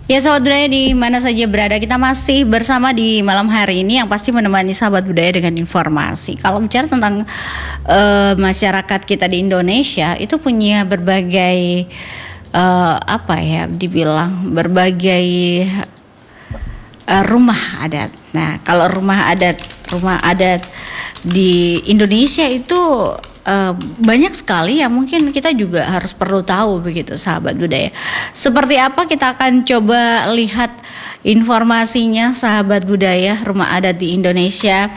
Ya sahabat budaya di mana saja berada, kita masih bersama di malam hari ini yang pasti menemani sahabat budaya dengan informasi. Kalau bicara tentang masyarakat kita di Indonesia itu punya berbagai dibilang berbagai rumah adat. Nah, kalau rumah adat di Indonesia itu banyak sekali yang mungkin kita juga harus perlu tahu begitu sahabat budaya. Seperti apa kita akan coba lihat informasinya sahabat budaya rumah adat di Indonesia.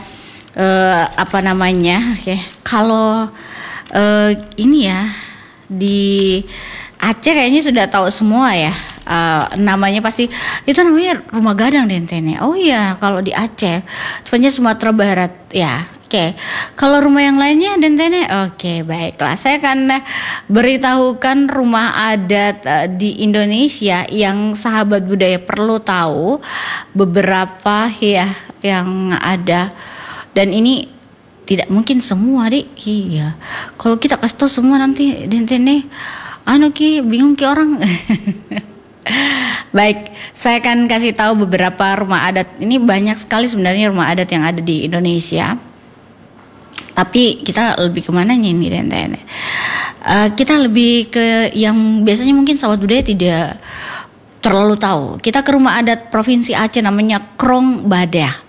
Oke. Kalau ini ya di Aceh kayaknya sudah tahu semua ya. Namanya pasti itu namanya Rumah Gadang Dentene. Oh iya, kalau di Aceh, sebenarnya Sumatera Barat ya. Oke, kalau rumah yang lainnya Dentene, oke baiklah. Saya akan beritahukan rumah adat di Indonesia yang sahabat budaya perlu tahu beberapa ya yang ada. Dan ini tidak mungkin semua deh. Iya, kalau kita kasih tahu semua nanti Dentene, bingung ki orang. Baik, saya akan kasih tahu beberapa rumah adat. Ini banyak sekali sebenarnya rumah adat yang ada di Indonesia. Tapi kita lebih kemana nih Dentene? Kita lebih ke yang biasanya mungkin sahabat budaya tidak terlalu tahu. Kita ke rumah adat Provinsi Aceh namanya Krong Badah.